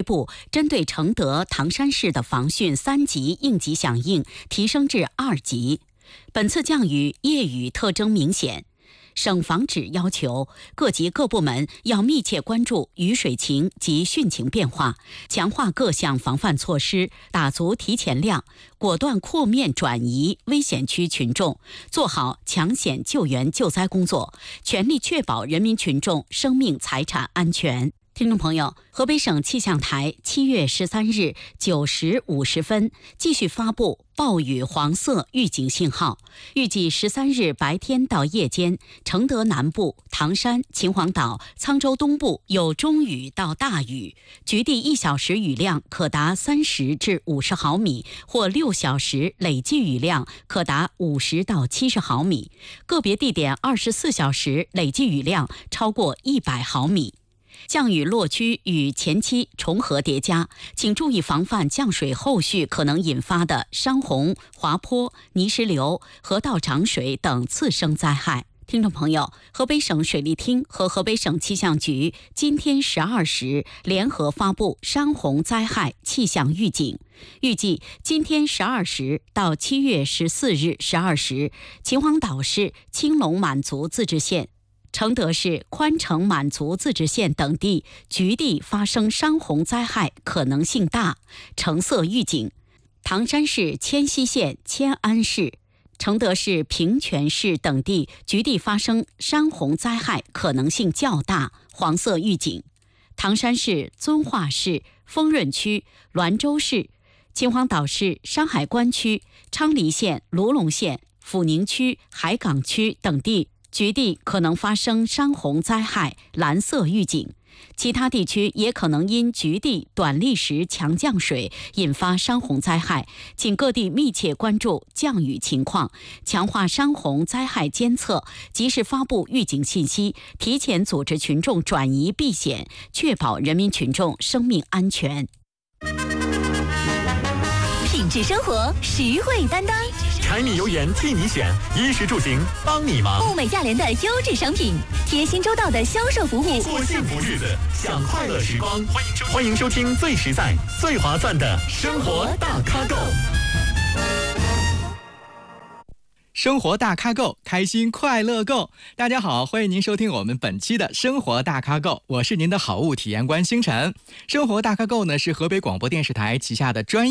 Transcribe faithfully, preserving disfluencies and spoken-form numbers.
部针对承德、唐山市的防汛三级应急响应提升至二级。本次降雨夜雨特征明显。省防指要求各级各部门要密切关注雨水情及汛情变化，强化各项防范措施，打足提前量，果断扩面转移危险区群众，做好抢险救援救灾工作，全力确保人民群众生命财产安全。听众朋友，河北省气象台七月十三日九时五十分继续发布暴雨黄色预警信号，预计十三日白天到夜间，承德南部、唐山、秦皇岛、沧州东部有中雨到大雨，局地一小时雨量可达三十至五十毫米，或六小时累计雨量可达五十到七十毫米，个别地点二十四小时累计雨量超过一百毫米。降雨落区与前期重合叠加，请注意防范降水后续可能引发的山洪、滑坡、泥石流、河道涨水等次生灾害。听众朋友，河北省水利厅和河北省气象局今天十二时联合发布山洪灾害气象预警，预计今天十二时到七月十四日十二时，秦皇岛市青龙满族自治县、承德市宽城满族自治县等地局地发生山洪灾害可能性大，橙色预警；唐山市迁西县迁安市、承德市平泉市等地局地发生山洪灾害可能性较大，黄色预警；唐山市遵化市丰润区、滦州市、秦皇岛市山海关区、昌黎县、卢龙县、阜宁区、海港区等地局地可能发生山洪灾害，蓝色预警；其他地区也可能因局地短历时强降水引发山洪灾害，请各地密切关注降雨情况，强化山洪灾害监测，及时发布预警信息，提前组织群众转移避险，确保人民群众生命安全。 品质生活，实惠担当。 柴米油盐替你选，衣食住行帮你忙。 物美价廉的优质商品，贴心周到的销售服务， 过幸福日子，享快乐时光。欢迎收欢迎收听最实在、最划算的生活大咖购。 生活大咖购，开心快乐购。大家好，欢迎您收听我们本期的生活大咖购，我是您的好物体验官星辰。生活大咖购呢是河北广播电视台旗下的专业